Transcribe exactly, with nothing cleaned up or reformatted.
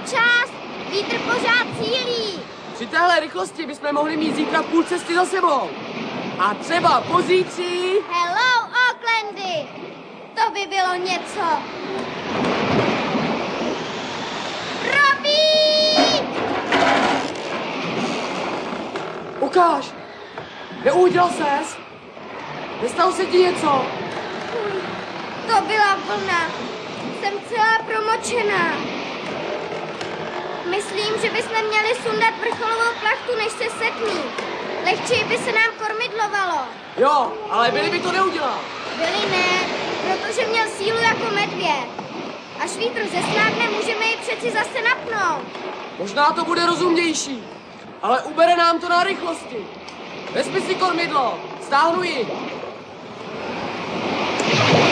čas! Vítr pořád cílí! Při téhle rychlosti bychom mohli mít zítra půl cesty za sebou. A třeba po zítří... Hello, Aucklandy! To by bylo něco. Robí! Ukáž! Neudělal ses? Nestalo se ti něco? To byla vlna. Jsem celá promočená. Myslím, že bychom měli sundat vrcholovou plachtu, než se setmí. Lehčí by se nám kormidlovalo. Jo, ale Billy by to neudělal. Billy ne, protože měl sílu jako medvěd. Až vítr zesnákne, můžeme ji přeci zase napnout. Možná to bude rozumnější, ale ubere nám to na rychlosti. Vezmi si kormidlo, stáhnu ji.